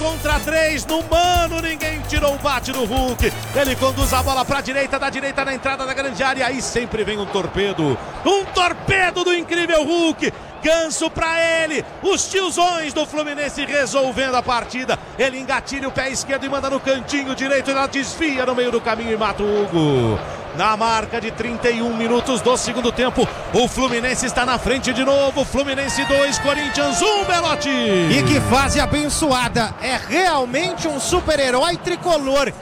contra 3 no mano, ninguém tirou o bate do Hulk. Ele conduz a bola para a direita, da direita na entrada da grande área. Aí sempre vem um torpedo do incrível Hulk. Ganso pra ele, os tiozões do Fluminense resolvendo a partida. Ele engatilha o pé esquerdo e manda no cantinho direito. Ela desvia no meio do caminho e mata o Hugo. Na marca de 31 minutos do segundo tempo, o Fluminense está na frente de novo. Fluminense 2, Corinthians 1, Belotti. E que fase abençoada, é realmente um super-herói tricolor.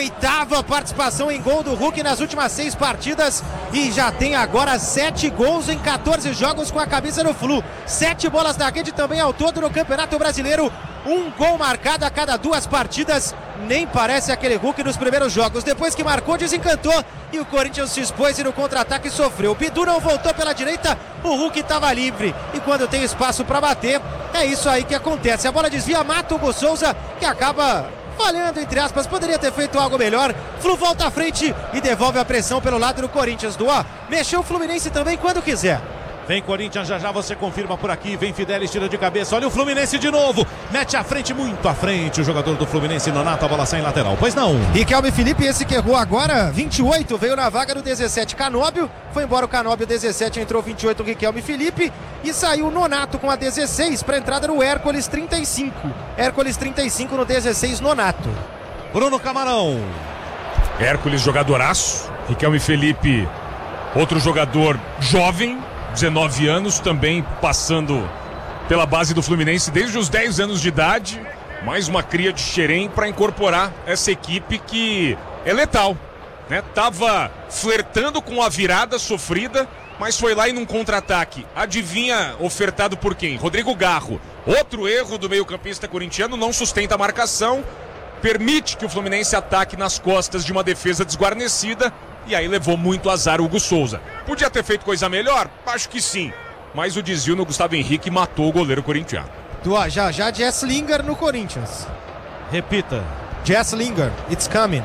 8ª participação em gol do Hulk nas últimas 6 partidas e já tem agora 7 gols em 14 jogos com a camisa do Flu. 7 bolas na rede também ao todo no Campeonato Brasileiro. 1 gol marcado a cada 2 partidas. Nem parece aquele Hulk dos primeiros jogos. Depois que marcou, desencantou e o Corinthians se expôs e no contra-ataque sofreu. O Bidu não voltou pela direita, o Hulk estava livre. E quando tem espaço para bater, é isso aí que acontece. A bola desvia, mata o Hugo Souza, que acaba falhando, entre aspas, poderia ter feito algo melhor. Flu volta à frente e devolve a pressão pelo lado do Corinthians. Mexeu o Fluminense também quando quiser. Vem Corinthians, já você confirma por aqui. Vem Fidelis, tira de cabeça. Olha o Fluminense de novo. Mete à frente, muito à frente. O jogador do Fluminense, Nonato, a bola sai em lateral. Pois não. Riquelme Felipe, esse que errou agora, 28, veio na vaga do 17, Canóbio. Foi embora o Canóbio, 17, entrou 28, o Riquelme Felipe. E saiu o Nonato com a 16 para a entrada do Hércules, 35. Hércules 35 no 16, Nonato. Bruno Camarão. Hércules, jogadoraço. Riquelme Felipe, outro jogador jovem, 19 anos, também passando pela base do Fluminense desde os 10 anos de idade. Mais uma cria de Xerém para incorporar essa equipe que é letal, né? Tava flertando com a virada sofrida, mas foi lá e num contra-ataque. Adivinha ofertado por quem? Rodrigo Garro. Outro erro do meio-campista corintiano, não sustenta a marcação, permite que o Fluminense ataque nas costas de uma defesa desguarnecida. E aí levou muito azar o Hugo Souza. Podia ter feito coisa melhor? Acho que sim. Mas o desvio no Gustavo Henrique matou o goleiro corintiano. Já Jess Lingard no Corinthians. Repita. Jess Lingard, it's coming.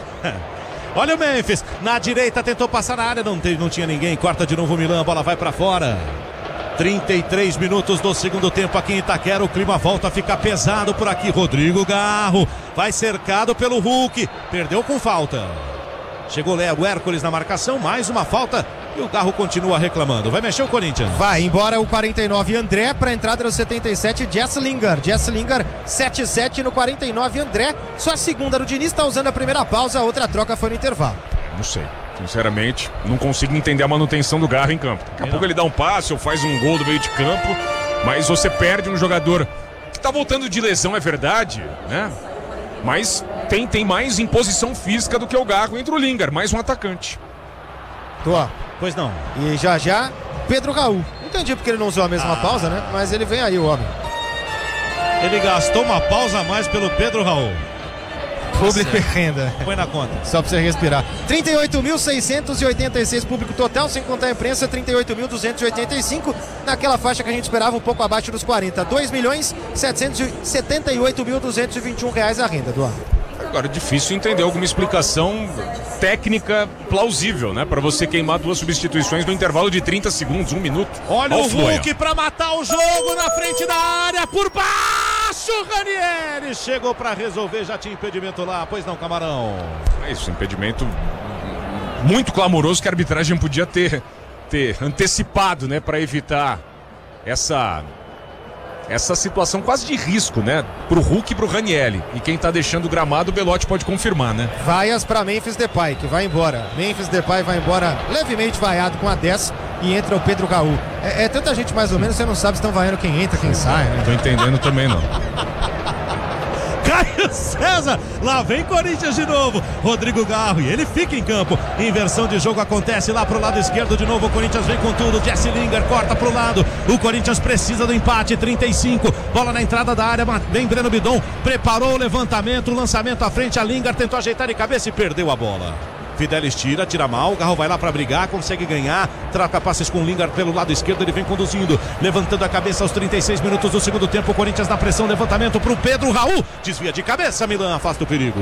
Olha o Memphis, na direita tentou passar na área, não tinha ninguém. Corta de novo o Milan, a bola vai pra fora. 33 minutos do segundo tempo aqui em Itaquera. O clima volta a ficar pesado por aqui. Rodrigo Garro vai cercado pelo Hulk. Perdeu com falta. Chegou o Hércules na marcação, mais uma falta e o Garro continua reclamando. Vai mexer o Corinthians. Vai embora o 49 André para a entrada do 77 Jess Lingard 7-7 no 49 André. Só a segunda do Diniz, está usando a primeira pausa, a outra troca foi no intervalo. Não sei, sinceramente, não consigo entender a manutenção do Garro em campo. Daqui a pouco ele dá um passe ou faz um gol do meio de campo, mas você perde um jogador que está voltando de lesão, é verdade, né? Mas tem mais imposição física do que o Garro. Entre o Lingard, mais um atacante. Pois não. E já Pedro Raul. Entendi porque ele não usou a mesma pausa, né? Mas ele vem aí, o homem. Ele gastou uma pausa a mais pelo Pedro Raul. Público e renda. Põe na conta. Só pra você respirar. 38.686 público total, sem contar a imprensa, 38.285. Naquela faixa que a gente esperava, um pouco abaixo dos 40. 2.778.221 reais a renda, Eduardo. Agora, difícil entender alguma explicação técnica plausível, né? Pra você queimar 2 substituições no intervalo de 30 segundos, 1 minuto. Olha o Hulk pra matar o jogo na frente da área, por baixo, Ranieri chegou pra resolver, já tinha impedimento lá, pois não, Camarão? É isso, impedimento muito clamoroso que a arbitragem podia ter antecipado, né? Pra evitar essa situação quase de risco, né? Pro Hulk e pro Ranieri. E quem tá deixando o gramado, o Belotti pode confirmar, né? Vaias pra Memphis Depay, que vai embora. Memphis Depay vai embora levemente vaiado com a 10 e entra o Pedro Raul. É tanta gente mais ou menos, você não sabe se estão vaiando quem entra, quem sai, né? Não tô entendendo também, não. Caio César, lá vem Corinthians de novo, Rodrigo Garro, e ele fica em campo, inversão de jogo acontece lá pro lado esquerdo de novo, o Corinthians vem com tudo, Jesse Lingard corta pro lado, o Corinthians precisa do empate, 35, bola na entrada da área, vem Breno Bidon, preparou o levantamento, o lançamento à frente, a Lingard tentou ajeitar de cabeça e perdeu a bola. Fidelis tira mal, o Garro vai lá para brigar, consegue ganhar, troca passes com o Lingard pelo lado esquerdo, ele vem conduzindo, levantando a cabeça aos 36 minutos do segundo tempo, o Corinthians na pressão, levantamento pro Pedro Raul, desvia de cabeça, Milan afasta o perigo.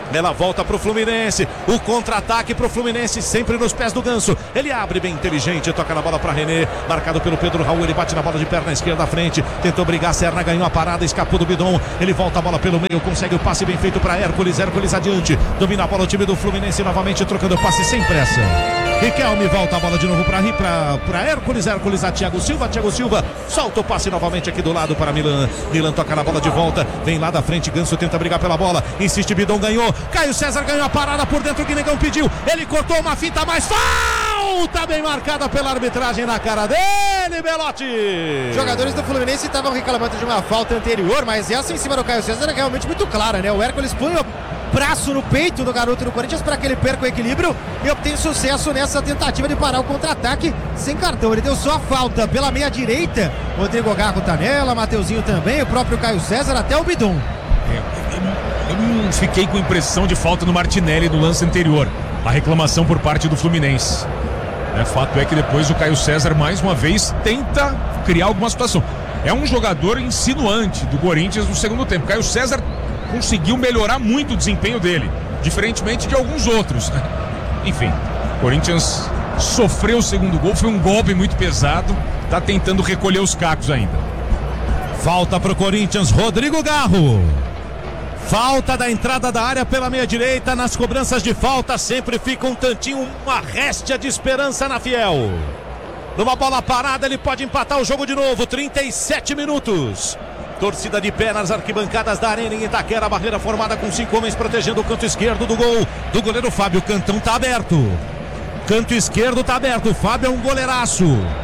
Ela volta pro Fluminense. O contra-ataque pro Fluminense, sempre nos pés do Ganso. Ele abre bem inteligente, toca na bola pra René. Marcado pelo Pedro Raul, ele bate na bola de perna esquerda à frente. Tentou brigar, Serna ganhou a parada, escapou do Bidon. Ele volta a bola pelo meio, consegue o passe bem feito pra Hércules. Hércules adiante, domina a bola o time do Fluminense novamente, trocando o passe sem pressa. Riquelme volta a bola de novo para Hércules. Hércules a Thiago Silva. Thiago Silva solta o passe novamente aqui do lado para Milan. Milan toca na bola de volta. Vem lá da frente. Ganso tenta brigar pela bola. Insiste, Bidon ganhou. Caio César ganhou a parada por dentro. O Guinegão pediu. Ele cortou uma finta, mas falta bem marcada pela arbitragem na cara dele, Belotti. Jogadores do Fluminense estavam reclamando de uma falta anterior, mas essa em cima do Caio César é realmente muito clara, né? O Hércules põe o braço no peito do garoto do Corinthians para que ele perca o equilíbrio e obtenha sucesso nessa tentativa de parar o contra-ataque sem cartão. Ele deu só a falta pela meia direita. Rodrigo Garro tá nela, Mateuzinho também, o próprio Caio César, até o Bidon. Eu não fiquei com impressão de falta no Martinelli no lance anterior. A reclamação por parte do Fluminense. Fato é que depois o Caio César mais uma vez tenta criar alguma situação. É um jogador insinuante do Corinthians no segundo tempo. Caio César conseguiu melhorar muito o desempenho dele, diferentemente de alguns outros. Enfim, o Corinthians sofreu o segundo gol, foi um golpe muito pesado, tá tentando recolher os cacos ainda. Falta pro Corinthians, Rodrigo Garro. Falta da entrada da área pela meia direita. Nas cobranças de falta sempre fica um tantinho, uma réstia de esperança na Fiel. Numa bola parada ele pode empatar o jogo de novo. 37 minutos. Torcida de pé nas arquibancadas da Arena em Itaquera. A barreira formada com 5 homens protegendo o canto esquerdo do gol do goleiro Fábio. O cantão tá aberto. Canto esquerdo tá aberto. O Fábio é um goleiraço.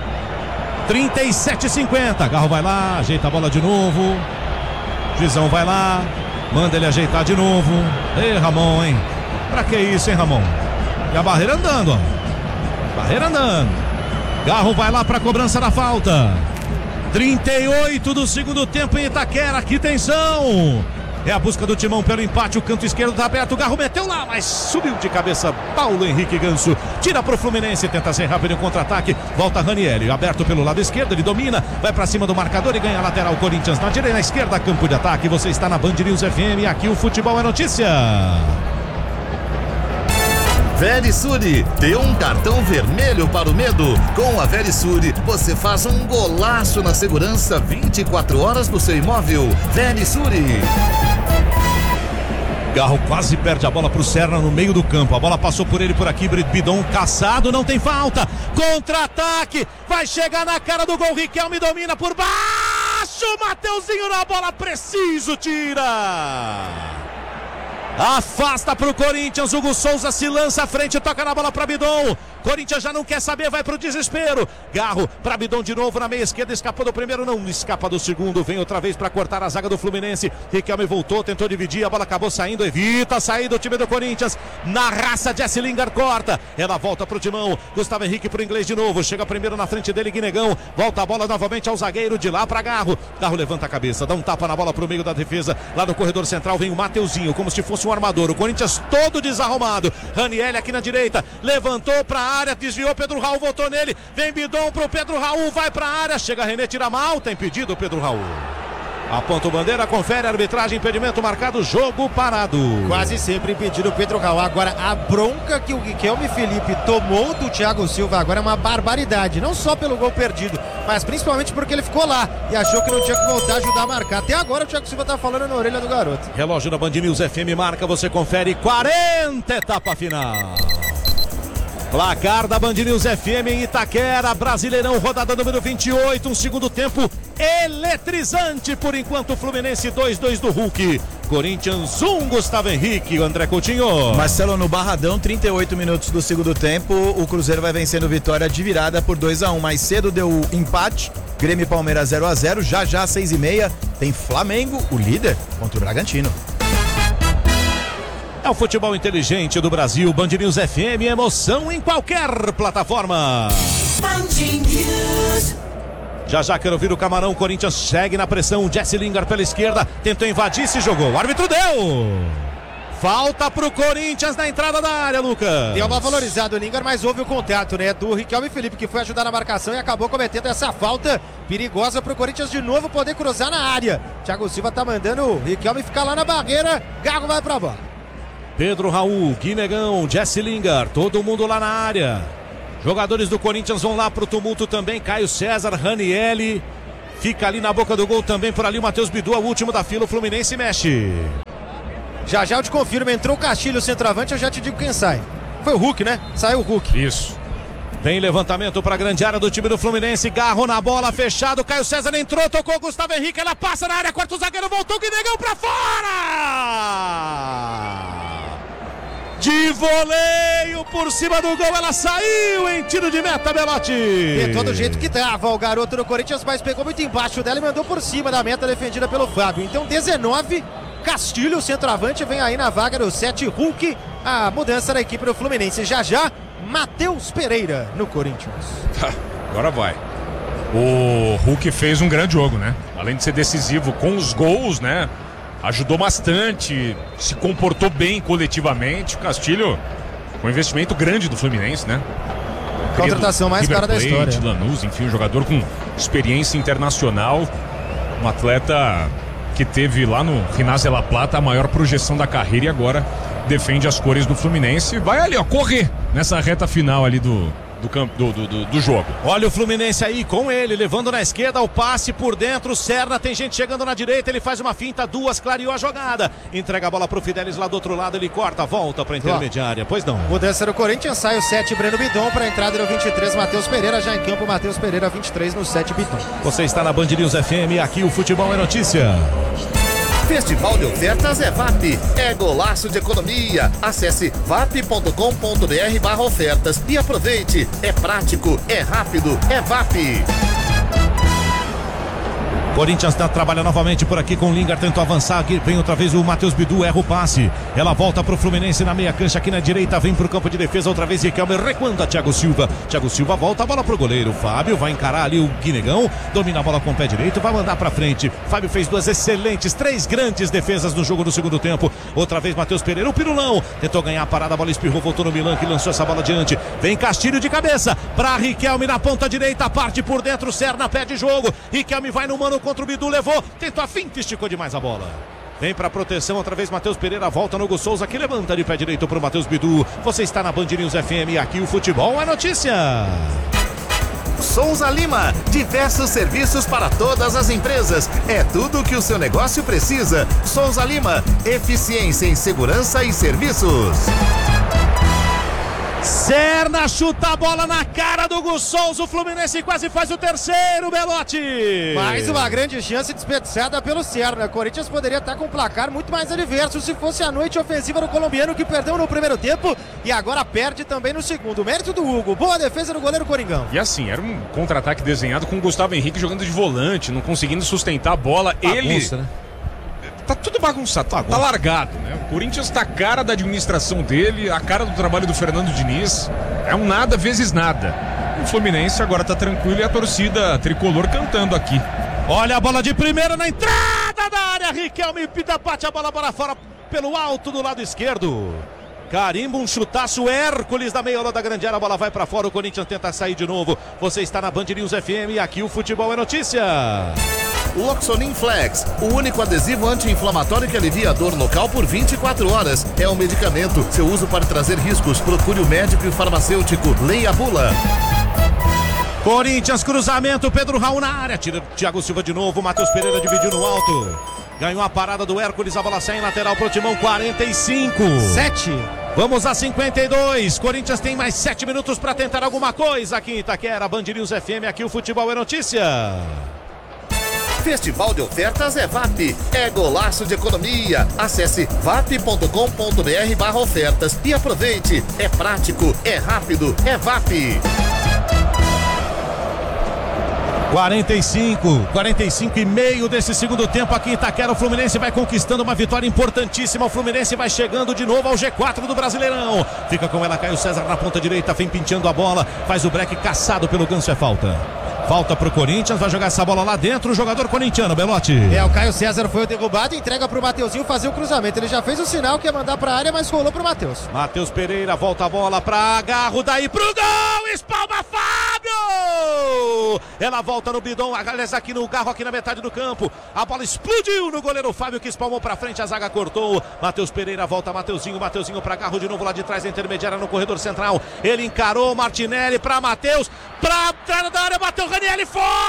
37,50. Garro vai lá, ajeita a bola de novo. Juizão vai lá, manda ele ajeitar de novo. Ei, Ramon, hein? Pra que isso, hein, Ramon? E a barreira andando, ó. Barreira andando. Garro vai lá pra cobrança da falta. 38 do segundo tempo em Itaquera, que tensão! É a busca do Timão pelo empate, o canto esquerdo tá aberto, o Garro meteu lá, mas subiu de cabeça Paulo Henrique Ganso, tira pro Fluminense, tenta ser rápido em contra-ataque, volta Ranieri, aberto pelo lado esquerdo, ele domina, vai pra cima do marcador e ganha a lateral. Corinthians na direita, na esquerda, campo de ataque. Você está na Band News FM, aqui o futebol é notícia. Verisure, dê um cartão vermelho para o medo. Com a Verisure, você faz um golaço na segurança 24 horas do seu imóvel. Verisure. Garro quase perde a bola pro Serna no meio do campo. A bola passou por ele por aqui, Bidon caçado, não tem falta. Contra-ataque, vai chegar na cara do gol. Riquelme domina por baixo. Mateuzinho na bola, preciso, tira. Afasta pro Corinthians, Hugo Souza se lança à frente, toca na bola pra Bidon. Corinthians já não quer saber, vai pro desespero. Garro pra Bidon de novo na meia esquerda, escapou do primeiro, não escapa do segundo, vem outra vez pra cortar a zaga do Fluminense. Riquelme voltou, tentou dividir, a bola acabou saindo, evita a saída do time do Corinthians. Na raça, Jesse Lingard corta, ela volta pro Timão, Gustavo Henrique pro inglês de novo, chega primeiro na frente dele, Guinegão, volta a bola novamente ao zagueiro, de lá pra Garro. Garro levanta a cabeça, dá um tapa na bola pro meio da defesa, lá no corredor central vem o Mateuzinho, como se fosse um armador, o Corinthians todo desarrumado. Ranieri aqui na direita, levantou pra área, desviou, Pedro Raul voltou nele, vem Bidon pro Pedro Raul, vai pra área, chega René, tira mal, tá impedido o Pedro Raul. Aponta o bandeira, confere a arbitragem, impedimento marcado, jogo parado. Quase sempre impedido o Pedro Raul. Agora a bronca que o Riquelme Felipe tomou do Thiago Silva agora é uma barbaridade, não só pelo gol perdido, mas principalmente porque ele ficou lá e achou que não tinha que voltar a ajudar a marcar. Até agora o Thiago Silva tá falando na orelha do garoto. Relógio da Band News FM marca, você confere 40, etapa final. Placar da Band News FM em Itaquera, Brasileirão, rodada número 28, um segundo tempo eletrizante por enquanto, Fluminense 2-2 do Hulk, Corinthians 1, Gustavo Henrique, André Coutinho. Marcelo, no Barradão, 38 minutos do segundo tempo, o Cruzeiro vai vencendo vitória de virada por 2-1, mais cedo deu empate, Grêmio e Palmeiras 0-0, já 6h30, tem Flamengo, o líder, contra o Bragantino. É o futebol inteligente do Brasil, Band News FM, emoção em qualquer plataforma. Já quero ouvir o Camarão, o Corinthians segue na pressão, Jesse Lingard pela esquerda, tentou invadir, se jogou, o árbitro deu! Falta pro Corinthians na entrada da área, Lucas. Deu uma valorizada o Lingard, mas houve o contato, né, do Riquelme Felipe, que foi ajudar na marcação e acabou cometendo essa falta perigosa pro Corinthians de novo poder cruzar na área. Thiago Silva tá mandando o Riquelme ficar lá na barreira, Garro vai pra bola. Pedro Raul, Guinegão, Jesse Lingard, todo mundo lá na área. Jogadores do Corinthians vão lá pro tumulto também. Caio César, Ranieri. Fica ali na boca do gol também, por ali o Matheus Bidu, o último da fila. O Fluminense mexe. Já eu te confirmo, entrou o Castilho, o centroavante, eu já te digo quem sai. Foi o Hulk, né? Saiu o Hulk. Isso. Tem levantamento para a grande área do time do Fluminense. Garro na bola, fechado. Caio César entrou, tocou Gustavo Henrique. Ela passa na área, quarto zagueiro, voltou. Guinegão para fora! De voleio por cima do gol, ela saiu em tiro de meta, Belotti. De todo jeito que dava o garoto do Corinthians, mas pegou muito embaixo dela e mandou por cima da meta defendida pelo Fábio. Então 19, Castilho, o centroavante, vem aí na vaga do 7, Hulk. A mudança da equipe do Fluminense. Já, Matheus Pereira no Corinthians. Agora vai. O Hulk fez um grande jogo, né? Além de ser decisivo com os gols, né? Ajudou bastante, se comportou bem coletivamente. O Castilho, um investimento grande do Fluminense, né? Contratação mais cara da história. Lanús, enfim, um jogador com experiência internacional. Um atleta que teve lá no Ginásio La Plata a maior projeção da carreira e agora defende as cores do Fluminense. Vai ali, ó, correr nessa reta final ali do jogo. Olha o Fluminense aí com ele, levando na esquerda o passe por dentro. Serna, tem gente chegando na direita, ele faz uma finta, duas, clareou a jogada. Entrega a bola pro Fidelis lá do outro lado, ele corta, volta pra intermediária. Pois não. Mudança do Corinthians, sai o 7, Breno Bidon, pra entrada do 23, Matheus Pereira. Já em campo, Matheus Pereira, 23 no 7, Bidon. Você está na Band News FM, aqui o futebol é notícia. Festival de ofertas é VAP, é golaço de economia. Acesse vap.com.br/ofertas e aproveite. É prático, é rápido, é VAP. Corinthians trabalha novamente por aqui com o Lingard, tentou avançar, aqui vem outra vez o Matheus Bidu, erra o passe, ela volta pro Fluminense na meia cancha aqui na direita, vem pro campo de defesa, outra vez Riquelme, recuanda Thiago Silva volta a bola pro goleiro, Fábio vai encarar ali o Guinegão, domina a bola com o pé direito, vai mandar pra frente, Fábio fez três grandes defesas no jogo do segundo tempo, outra vez Matheus Pereira, o Pirulão, tentou ganhar a parada, a bola espirrou, voltou no Milan que lançou essa bola adiante, vem Castilho de cabeça, pra Riquelme na ponta direita, parte por dentro, Serna pede jogo, Riquelme vai no mano contra o Bidu, levou, tentou a finta, esticou demais a bola. Vem pra proteção, outra vez Matheus Pereira, volta no Hugo Souza, que levanta de pé direito pro Matheus Bidu. Você está na Band News FM, aqui o futebol é notícia. Souza Lima, diversos serviços para todas as empresas. É tudo o que o seu negócio precisa. Souza Lima, eficiência em segurança e serviços. Serna chuta a bola na cara do Hugo Souza, o Fluminense quase faz o terceiro, Belotti. Mais uma grande chance desperdiçada pelo Serna. Corinthians poderia estar com um placar muito mais adverso se fosse a noite ofensiva do colombiano, que perdeu no primeiro tempo e agora perde também no segundo. Mérito do Hugo, boa defesa do goleiro Coringão. E assim, era um contra-ataque desenhado com o Gustavo Henrique jogando de volante, não conseguindo sustentar a bola. Bagunça, né? Tá tudo bagunçado, tá largado, né? O Corinthians tá a cara da administração dele, a cara do trabalho do Fernando Diniz. É um nada vezes nada. O Fluminense agora tá tranquilo e a torcida tricolor cantando aqui. Olha a bola de primeira na entrada da área. Riquelme bate a bola para fora pelo alto do lado esquerdo. Carimba, um chutaço, Hércules da meia hora da grande área, a bola vai para fora, o Corinthians tenta sair de novo. Você está na Band News FM, aqui o futebol é notícia. Loxonin Flex, o único adesivo anti-inflamatório que alivia a dor local por 24 horas. É um medicamento. Seu uso pode trazer riscos. Procure o médico e o farmacêutico. Leia a bula. Corinthians, cruzamento, Pedro Raul na área. Tira Thiago Silva de novo, Matheus Pereira dividiu no alto. Ganhou a parada do Hércules, a bola sai em lateral pro Timão, 45. 7. Vamos a 52. Corinthians tem mais 7 minutos para tentar alguma coisa aqui em Itaquera. Band News FM, aqui o futebol é notícia. Festival de ofertas é VAP, é golaço de economia. Acesse vap.com.br/ofertas e aproveite. É prático, é rápido, é VAP. 45 e meio desse segundo tempo aqui em Itaquera. O Fluminense vai conquistando uma vitória importantíssima. O Fluminense vai chegando de novo ao G4 do Brasileirão. Fica com ela, Caio César na ponta direita, vem penteando a bola, faz o break, caçado pelo Ganso, é falta. Falta pro Corinthians, vai jogar essa bola lá dentro o jogador corintiano, Belotti. O Caio César foi derrubado e entrega pro Mateuzinho fazer o cruzamento. Ele já fez o sinal que ia mandar pra área, mas rolou pro Matheus. Matheus Pereira volta a bola pra Garro, daí pro gol, espalma Fábio! Ela volta no bidon, aliás, aqui no Garro, aqui na metade do campo. A bola explodiu no goleiro Fábio, que espalmou pra frente, a zaga cortou. Matheus Pereira volta, Mateuzinho pra Garro de novo lá de trás, a intermediária no corredor central. Ele encarou Martinelli pra Matheus, pra entrada da área, bateu Ranieri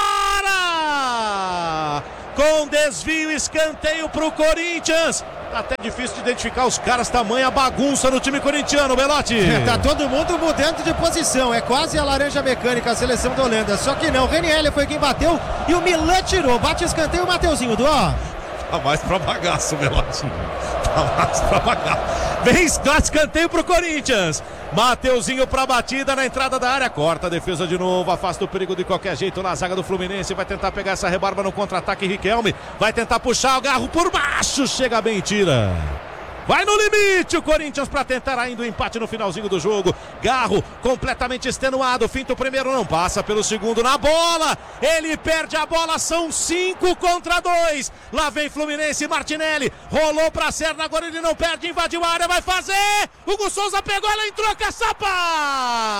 fora! Com desvio, escanteio pro Corinthians. Tá até difícil de identificar os caras, tamanha bagunça no time corintiano, Belotti. Tá todo mundo mudando de posição, é quase a laranja mecânica, a seleção da Holanda. Só que não, Ranieri foi quem bateu e o Milan tirou. Bate escanteio o Mateuzinho, Duó. Tá mais pra bagaço, Belotti. Tá mais pra bagaço. Vem escanteio pro Corinthians. Mateuzinho pra batida na entrada da área. Corta a defesa de novo. Afasta o perigo de qualquer jeito na zaga do Fluminense. Vai tentar pegar essa rebarba no contra-ataque. Riquelme vai tentar puxar o Garro por baixo. Chega bem e tira. Vai no limite o Corinthians para tentar ainda o empate no finalzinho do jogo. Garro completamente extenuado. Finta o primeiro, não passa pelo segundo na bola. Ele perde a bola, são 5 contra 2. Lá vem Fluminense, Martinelli. Rolou para Serna, agora ele não perde, invadiu a área, vai fazer. Hugo Souza pegou, ela entrou, caçapa!